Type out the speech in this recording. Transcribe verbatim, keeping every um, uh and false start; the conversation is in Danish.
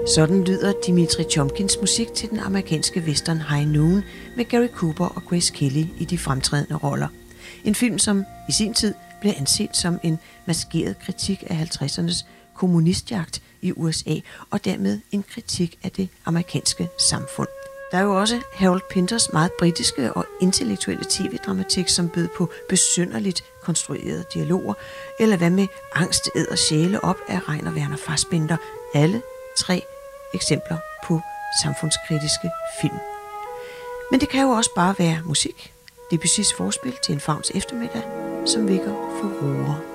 Sådan lyder Dimitri Chomkins musik til den amerikanske western High Noon med Gary Cooper og Grace Kelly i de fremtrædende roller. En film, som i sin tid blev anset som en maskeret kritik af halvtredsernes kommunistjagt i U S A, og dermed en kritik af det amerikanske samfund. Der er jo også Harold Pinters meget britiske og intellektuelle tv-dramatik, som bød på besynderligt konstruerede dialoger, eller hvad med Angst æder sjæle op af Rainer Werner Fassbinder. Alle tre eksempler på samfundskritiske film. Men det kan jo også bare være musik. Debussys forspil til en favns eftermiddag, som vækker furore.